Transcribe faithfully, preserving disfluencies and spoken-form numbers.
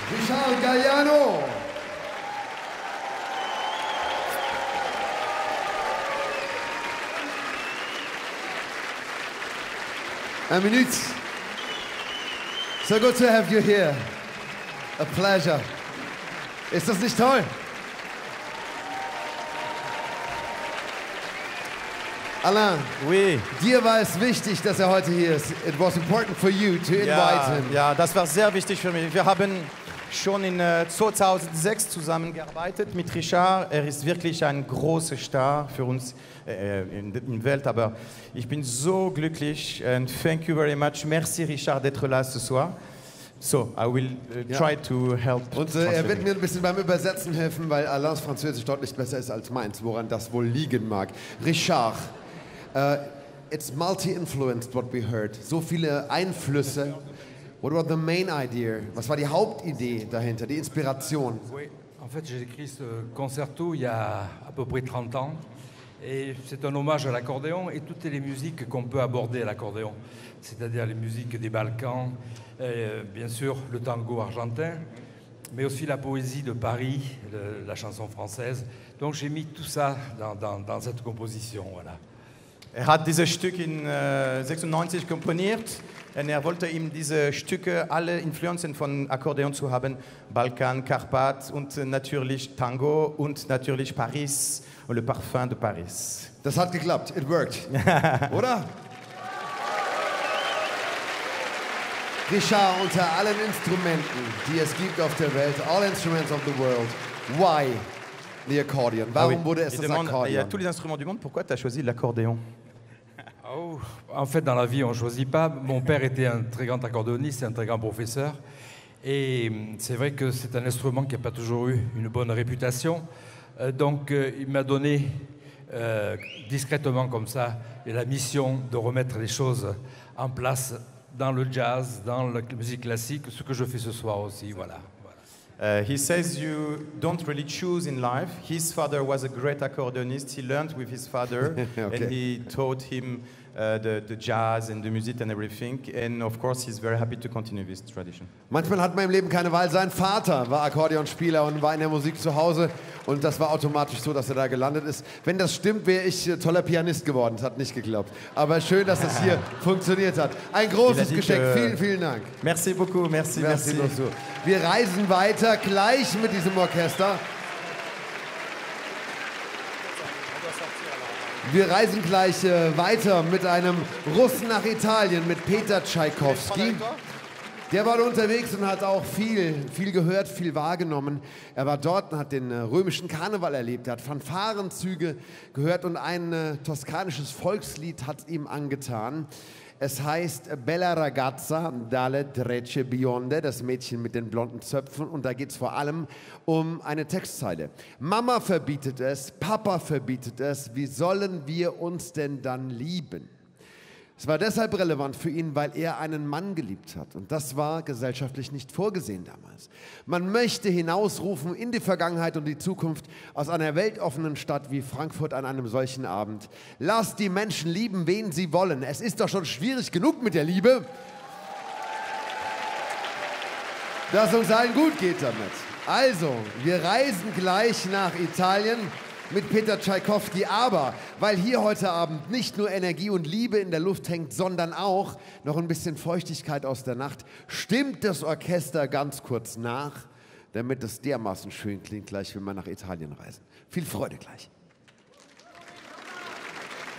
Richard Galliano. A minute. So good to have you here. A pleasure. Ist das nicht toll? Alain, oui. Dir war es wichtig, dass er heute hier ist. It was important for you to invite ja, him. Ja, das war sehr wichtig für mich. Wir haben schon in äh, zweitausendsechs zusammengearbeitet mit Richard. Er ist wirklich ein großer Star für uns äh, in der Welt. Aber ich bin so glücklich. And thank you very much. Merci Richard d'être là ce soir. So, I will uh, ja. try to help. Und äh, er wird mir ein bisschen beim Übersetzen helfen, weil Alains Französisch deutlich besser ist als meins, woran das wohl liegen mag. Richard, uh, it's multi-influenced what we heard. So viele Einflüsse. What was the main idea? Was war die Hauptidee dahinter, die Inspiration? Oui, en fait j'ai écrit ce concerto il y a à peu près trente ans. Et c'est un hommage à l'accordéon et toutes les musiques qu'on peut aborder à l'accordéon. C'est-à-dire les musiques des Balkans, euh, bien sûr le tango argentin, mais aussi la poésie de Paris, le, la chanson française. Donc j'ai mis tout ça dans, dans, dans cette composition. Voilà. Er hat dieses Stück in äh, sechsundneunzig komponiert und er wollte ihm diese Stücke, alle Influenzen von Akkordeon zu haben, Balkan, Karpat und äh, natürlich Tango und natürlich Paris und le Parfum de Paris. Das hat geklappt, it worked, oder? Richard, unter allen Instrumenten, die es gibt auf der Welt, all instruments of the world, why the accordion? Warum ah oui. wurde es Il das demande, Akkordeon? il y a tous les instruments du monde, pourquoi tu as choisi l'accordéon? Oh, en fait, dans la vie, on ne choisit pas. Mon père était un très grand accordéoniste et un très grand professeur. Et c'est vrai que c'est un instrument qui n'a pas toujours eu une bonne réputation. Euh, donc, euh, il m'a donné, euh, discrètement comme ça, la mission de remettre les choses en place dans le jazz, dans la musique classique, ce que je fais ce soir aussi, voilà. Uh, he says you don't really choose in life. His father was a great accordionist. He learned with his father, okay. and he taught him uh, the, the jazz and the music and everything. And of course, he's very happy to continue this tradition. Manchmal hat man im Leben keine Wahl. Sein Vater war Akkordeonspieler und war in der Musik zu Hause. Und das war automatisch so, dass er da gelandet ist. Wenn das stimmt, wäre ich äh, toller Pianist geworden. Das hat nicht geklappt. Aber schön, dass das hier funktioniert hat. Ein großes Geschenk. Que... Vielen, vielen Dank. Merci beaucoup. Merci, merci. merci. Wir reisen weiter gleich mit diesem Orchester. Wir reisen gleich äh, weiter mit einem Russen nach Italien, mit Peter Tschaikowski. Der war unterwegs und hat auch viel, viel gehört, viel wahrgenommen. Er war dort und hat den äh, römischen Karneval erlebt. Er hat Fanfarenzüge gehört und ein äh, toskanisches Volkslied hat ihm angetan. Es heißt Bella Ragazza dalle Trecce Bionde, das Mädchen mit den blonden Zöpfen. Und da geht es vor allem um eine Textzeile. Mama verbietet es, Papa verbietet es, wie sollen wir uns denn dann lieben? Es war deshalb relevant für ihn, weil er einen Mann geliebt hat. Und das war gesellschaftlich nicht vorgesehen damals. Man möchte hinausrufen in die Vergangenheit und die Zukunft aus einer weltoffenen Stadt wie Frankfurt an einem solchen Abend. Lasst die Menschen lieben, wen sie wollen. Es ist doch schon schwierig genug mit der Liebe. Dass uns allen gut geht damit. Also, wir reisen gleich nach Italien mit Peter Tschaikowski, aber weil hier heute Abend nicht nur Energie und Liebe in der Luft hängt, sondern auch noch ein bisschen Feuchtigkeit aus der Nacht, stimmt das Orchester ganz kurz nach, damit es dermaßen schön klingt, gleich wenn wir nach Italien reisen. Viel Freude gleich.